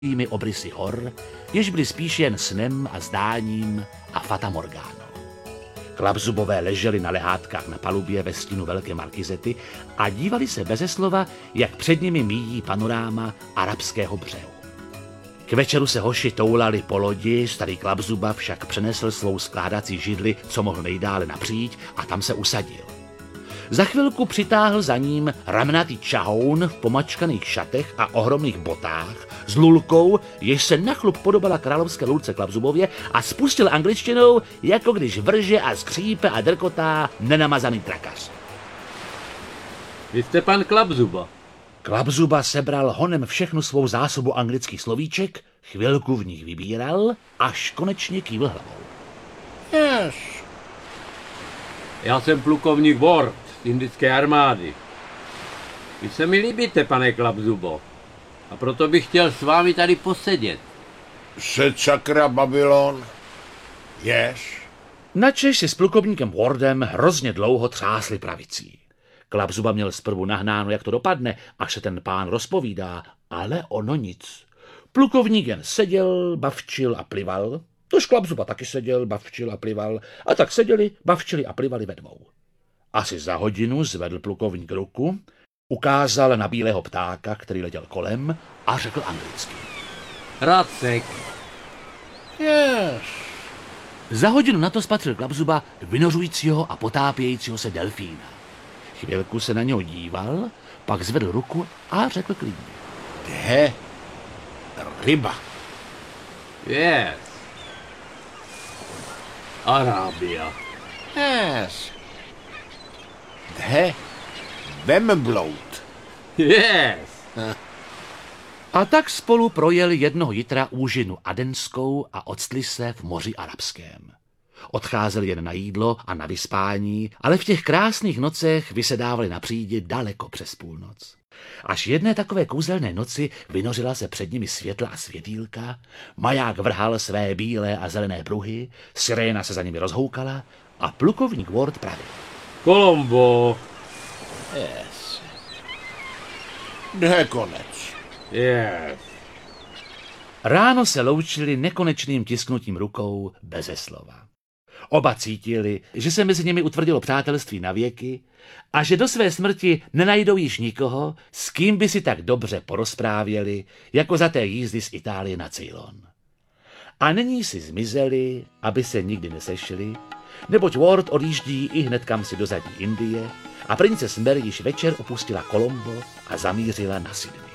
obrysy hor, jež byly spíš jen snem a zdáním a fatamorgánou. Klapzubové leželi na lehátkách na palubě ve stínu velké markizety a dívali se bezeslova, jak před nimi míjí panoráma arabského břehu. K večeru se hoši toulali po lodi, starý Klapzuba však přenesl svou skládací židli, co mohl nejdále napříč, a tam se usadil. Za chvilku přitáhl za ním ramnatý čahoun v pomačkaných šatech a ohromných botách s lulkou, jež se na chlup podobala královské lulce Klapzubově, a spustil angličtinou, jako když vrže a skřípe a drkotá nenamazaný trakař. Vy jste pan Klapzuba. Klapzuba sebral honem všechnu svou zásobu anglických slovíček, chvilku v nich vybíral, až konečně kývl hlavou. Yes. Já jsem plukovník Ward z indické armády. Vy se mi líbíte, pane Klapzubo, a proto bych chtěl s vámi tady posedět. Set sakra Babylon. Yes. Načež si s plukovníkem Wardem hrozně dlouho třásli pravicí. Klapzuba měl zprvu nahnáno, jak to dopadne, až se ten pán rozpovídá, ale ono nic. Plukovník jen seděl, bavčil a plival, tož Klapzuba taky seděl, bavčil a plival, a tak seděli, bavčili a plivali ve dvou. Asi za hodinu zvedl plukovník ruku, ukázal na bílého ptáka, který letěl kolem, a řekl anglicky. Racek. Yes. Za hodinu na to spatřil Klapzuba vynořujícího a potápějícího se delfína. Chvilku se na něho díval, pak zvedl ruku a řekl klidně. Kde? Ryba. Yes. Arábia. Yes. Kde? Vemebloud. Yes. A tak spolu projeli jednoho jitra úžinu adenskou a octli se v moři arabském. Odcházeli jen na jídlo a na vyspání, ale v těch krásných nocech vysedávali na přídi daleko přes půlnoc. Až jedné takové kouzelné noci vynořila se před nimi světla a světýlka, maják vrhal své bílé a zelené pruhy, siréna se za nimi rozhoukala a plukovník Ward pravil. Colombo. Yes. Kde konec? Yes. Ráno se loučili nekonečným tisknutím rukou beze slova. Oba cítili, že se mezi nimi utvrdilo přátelství na věky a že do své smrti nenajdou již nikoho, s kým by si tak dobře porozprávěli, jako za té jízdy z Itálie na Ceylon. A nyní si zmizeli, aby se nikdy nesešli, neboť Ward odjíždí i hned kam si do zadní Indie a princes Mary již večer opustila Colombo a zamířila na Sydney.